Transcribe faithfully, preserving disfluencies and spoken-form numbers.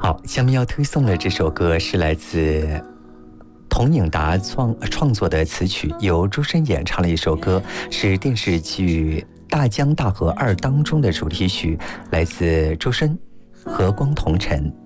好，下面要推送的这首歌是来自童颖达创创作的词曲，由周深演唱的一首歌，是电视剧《大江大河二》当中的主题曲，来自周深《和光同尘》。